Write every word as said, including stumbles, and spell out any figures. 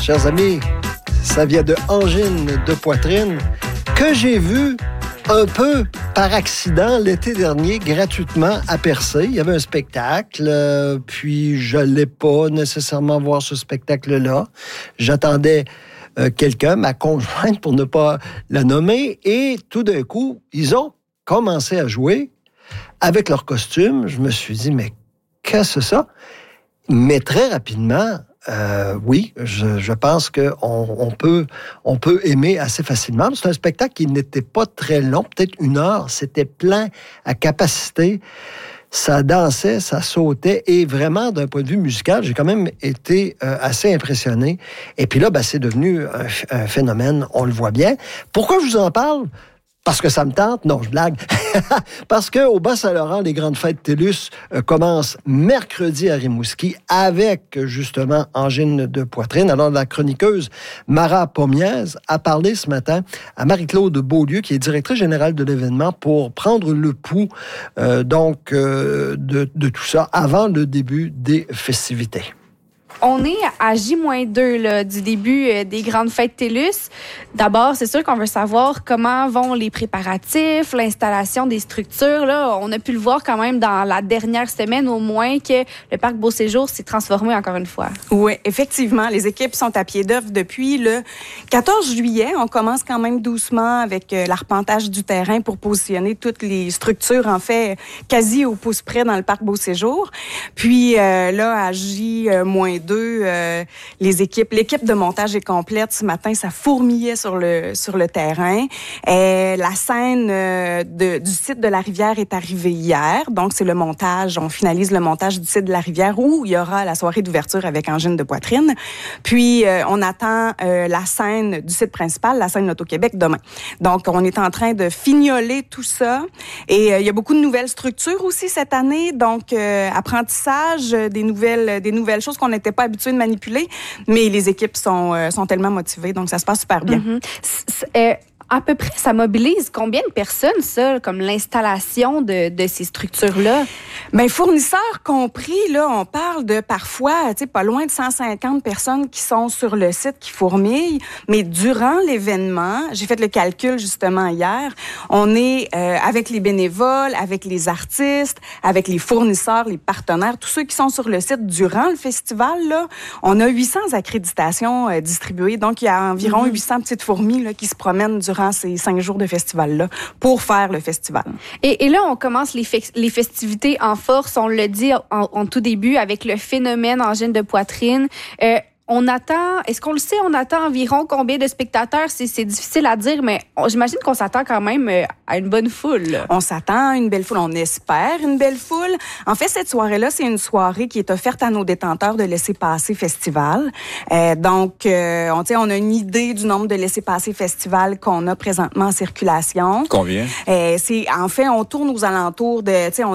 chers amis, ça vient de angine de poitrine que j'ai vu un peu par accident l'été dernier gratuitement à Percé. Il y avait un spectacle, euh, puis je n'allais pas nécessairement voir ce spectacle-là. J'attendais euh, quelqu'un, ma conjointe pour ne pas la nommer, et tout d'un coup, ils ont commencé à jouer avec leurs costumes. Je me suis dit, mais qu'est-ce que c'est ça? Mais très rapidement, euh, oui, je, je pense qu'on on peut, on peut aimer assez facilement. C'est un spectacle qui n'était pas très long, peut-être une heure. C'était plein à capacité. Ça dansait, ça sautait. Et vraiment, d'un point de vue musical, j'ai quand même été euh, assez impressionné. Et puis là, ben, c'est devenu un, un phénomène, on le voit bien. Pourquoi je vous en parle? Parce que ça me tente? Non, je blague. Parce qu'au Bas-Saint-Laurent, les grandes fêtes TELUS euh, commencent mercredi à Rimouski avec, justement, angine de poitrine. Alors, la chroniqueuse Mara Pomiez a parlé ce matin à Marie-Claude Beaulieu, qui est directrice générale de l'événement, pour prendre le pouls euh, donc, euh, de, de tout ça avant le début des festivités. On est à J deux là, du début euh, des grandes fêtes TELUS. D'abord, c'est sûr qu'on veut savoir comment vont les préparatifs, l'installation des structures. Là, on a pu le voir quand même dans la dernière semaine au moins que le parc Beau-Séjour s'est transformé encore une fois. Oui, effectivement. Les équipes sont à pied d'œuvre depuis le quatorze juillet. On commence quand même doucement avec euh, l'arpentage du terrain pour positionner toutes les structures, en fait, quasi au pouce près dans le parc Beau-Séjour. Puis euh, là, à J deux, euh, les équipes, l'équipe de montage est complète. Ce matin, ça fourmillait sur le sur le terrain. Et la scène euh, de, du site de la rivière est arrivée hier. Donc, c'est le montage. On finalise le montage du site de la rivière où il y aura la soirée d'ouverture avec angine de poitrine. Puis, euh, on attend euh, la scène du site principal, la scène Loto-Québec, demain. Donc, on est en train de fignoler tout ça. Et euh, il y a beaucoup de nouvelles structures aussi cette année. Donc, euh, apprentissage, des nouvelles, des nouvelles choses qu'on n'était pas habitués de manipuler, mais les équipes sont, euh, sont tellement motivées, donc ça se passe super bien. Mm-hmm. C'est, euh, à peu près, ça mobilise combien de personnes, ça, comme l'installation de, de ces structures-là? Bien, fournisseurs compris, là, on parle de parfois, tu sais, pas loin de cent cinquante personnes qui sont sur le site, qui fourmillent, mais durant l'événement, j'ai fait le calcul justement hier, on est euh, avec les bénévoles, avec les artistes, avec les fournisseurs, les partenaires, tous ceux qui sont sur le site durant le festival, là, on a huit cents accréditations euh, distribuées, donc il y a environ mm-hmm. huit cents petites fourmis là, qui se promènent durant ces cinq jours de festival-là pour faire le festival. Et, et là, on commence les, fe- les festivités en force, on l'a dit en, en tout début, avec le phénomène angine de poitrine. Euh, On attend, est-ce qu'on le sait, on attend environ combien de spectateurs? C'est, c'est difficile à dire, mais on, j'imagine qu'on s'attend quand même à une bonne foule. Là. On s'attend à une belle foule, on espère une belle foule. En fait, cette soirée-là, c'est une soirée qui est offerte à nos détenteurs de laissez-passer festival. Euh, donc, euh, on, on a une idée du nombre de laissez-passer festival qu'on a présentement en circulation. Combien? Euh, c'est, en fait, on tourne aux alentours de, tu sais, on